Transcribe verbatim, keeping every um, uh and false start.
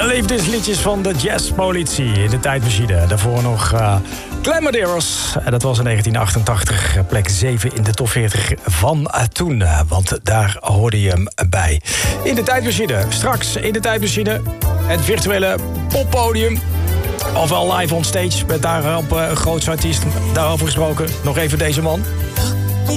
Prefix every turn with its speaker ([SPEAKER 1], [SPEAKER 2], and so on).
[SPEAKER 1] De liefdesliedjes van de jazzpolitie in de tijdmachine. Daarvoor nog uh, Glamadiros. En dat was in negentien achtentachtig, plek zeven in de top veertig van toen. Want daar hoorde je hem bij. In de tijdmachine. Straks in de tijdmachine het virtuele poppodium. Ofwel live on stage met daarop uh, een grootste artiest. Daarover gesproken. Nog even deze man.